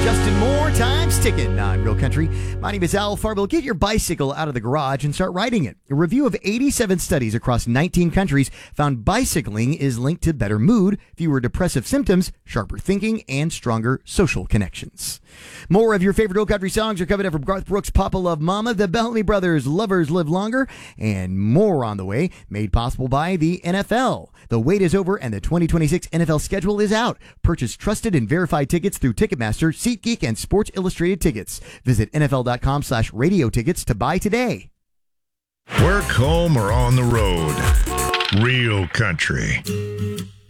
Justin Moore, time's ticking on Real Country. My name is Al Farbill. Get your bicycle out of the garage and start riding it. A review of 87 studies across 19 countries found bicycling is linked to better mood, fewer depressive symptoms, sharper thinking, and stronger social connections. More of your favorite old country songs are coming up from Garth Brooks' Papa Love Mama, the Bellamy Brothers' Lovers Live Longer, and more on the way, made possible by the NFL. The wait is over and the 2026 NFL schedule is out. Purchase trusted and verified tickets through Ticketmaster, SeatGeek, and Sports Illustrated Tickets. Visit NFL.com/radio tickets to buy today. Work, home, or on the road. Real Country.